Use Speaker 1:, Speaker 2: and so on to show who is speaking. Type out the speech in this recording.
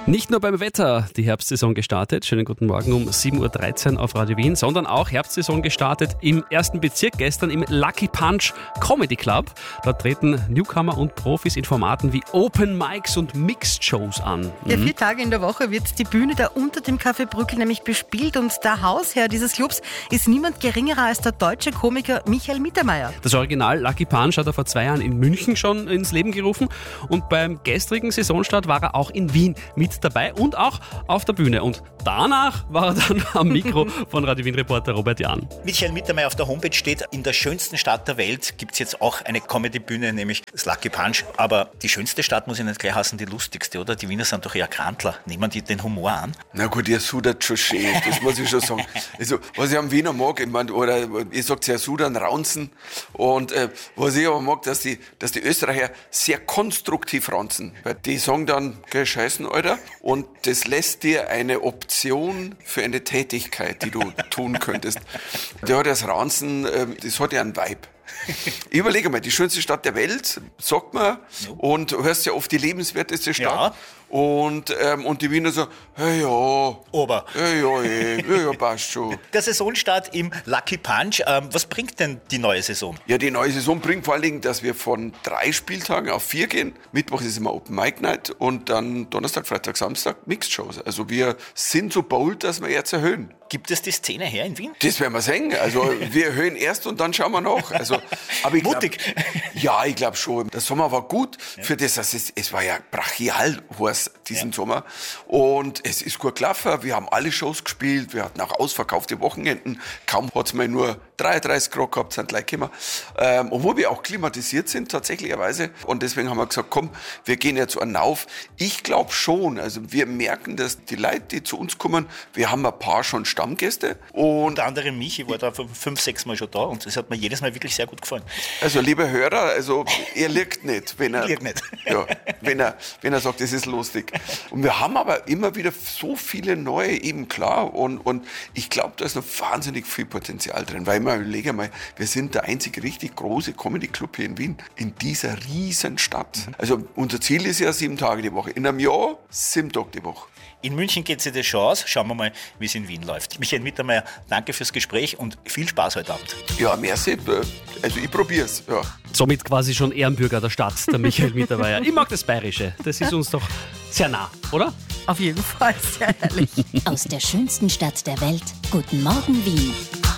Speaker 1: Nicht nur beim Wetter die Herbstsaison gestartet, schönen guten Morgen um 7.13 Uhr auf Radio Wien, sondern auch Herbstsaison gestartet im ersten Bezirk, gestern im Lucky Punch Comedy Club. Dort treten Newcomer und Profis in Formaten wie Open Mics und Mixed Shows an.
Speaker 2: Ja, 4 Tage in der Woche wird die Bühne da unter dem Café Brückel nämlich bespielt und der Hausherr dieses Clubs ist niemand geringerer als der deutsche Komiker Michael Mittermeier.
Speaker 1: Das Original Lucky Punch hat er vor 2 Jahren in München schon ins Leben gerufen und beim gestrigen Saisonstart war er auch in Wien mit dabei und auch auf der Bühne. Und danach war er dann am Mikro von Radio Wien-Reporter Robert Jahn.
Speaker 3: Michael Mittermeier auf der Homepage steht, in der schönsten Stadt der Welt gibt es jetzt auch eine Comedy-Bühne, nämlich das Lucky Punch. Aber die schönste Stadt muss ich nicht gleich heißen, die lustigste, oder? Die Wiener sind doch eher Krantler. Nehmen die den Humor an?
Speaker 4: Na gut, ihr sudert schon schön, das muss ich schon sagen. Also, was ich am Wiener mag, ich meine, oder ihr sagt ja sudern, raunzen. Und was ich aber mag, dass die Österreicher sehr konstruktiv raunzen. Weil die sagen dann, geh scheißen, Alter. Und das lässt dir eine Option für eine Tätigkeit, die du tun könntest. Der hat das Raunzen, das hat ja einen Vibe. Ich überlege mal, die schönste Stadt der Welt, sagt man, und du hörst ja oft die lebenswerteste Stadt.
Speaker 3: Ja.
Speaker 4: Und die Wiener so, hey, ja,
Speaker 3: Aber
Speaker 4: ja, passt schon.
Speaker 3: der Saisonstart im Lucky Punch, was bringt denn die neue Saison?
Speaker 4: Ja, die neue Saison bringt vor allen Dingen, dass wir von 3 Spieltagen auf 4 gehen. Mittwoch ist immer Open Mic Night und dann Donnerstag, Freitag, Samstag Mixed Shows. Also wir sind so bold, dass wir jetzt erhöhen.
Speaker 3: Gibt es die Szene her in Wien?
Speaker 4: Das werden wir sehen. Also wir erhöhen erst und dann schauen wir nach. Also, aber ich
Speaker 3: Mutig.
Speaker 4: Ja, ich glaube schon. Der Sommer war gut für das. Also es war ja brachial heiß diesen Sommer. Und es ist gut gelaufen. Wir haben alle Shows gespielt. Wir hatten auch ausverkaufte Wochenenden. Kaum hat es mal nur 33 Grad gehabt, sind gleich gekommen. Obwohl wir auch klimatisiert sind, tatsächlicherweise. Und deswegen haben wir gesagt, komm, wir gehen jetzt einen auf. Ich glaube schon. Also wir merken, dass die Leute, die zu uns kommen, wir haben ein paar schon Stammgäste. Und
Speaker 3: Unter anderem mich, ich war da 5, 6 Mal schon da und es hat mir jedes Mal wirklich sehr gut gefallen.
Speaker 4: also liebe Hörer, also ihr liegt nicht, wenn er,
Speaker 3: Ich lieg nicht.
Speaker 4: Ja, wenn er sagt, das ist lustig. Und wir haben aber immer wieder so viele neue, eben klar. Und ich glaube, da ist noch wahnsinnig viel Potenzial drin. Weil ich überlege mal, wir sind der einzige richtig große Comedy-Club hier in Wien, in dieser riesen Stadt. Also unser Ziel ist ja 7 Tage die Woche. In einem Jahr 7 Tage die Woche.
Speaker 3: In München geht sich das schon aus. Schauen wir mal, wie es in Wien läuft. Michael Mittermeier, danke fürs Gespräch und viel Spaß heute Abend.
Speaker 4: Ja, merci. Also ich probier's. Ja.
Speaker 1: Somit quasi schon Ehrenbürger der Stadt, der Michael Mittermeier. Ich mag das Bayerische, das ist uns doch sehr nah, oder?
Speaker 2: Auf jeden Fall, sehr herrlich.
Speaker 5: Aus der schönsten Stadt der Welt. Guten Morgen, Wien.